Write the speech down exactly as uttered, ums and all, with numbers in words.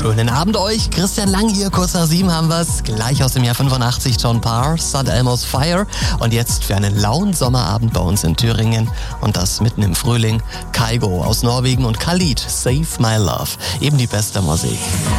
Schönen Abend euch. Christian Lang hier, kurz nach sieben haben wir's. Gleich aus dem Jahr fünfundachtzig John Parr, St. Elmo's Fire. Und jetzt für einen lauen Sommerabend bei uns in Thüringen. Und das mitten im Frühling. Kygo aus Norwegen und Khalid, Save My Love. Eben die beste Musik.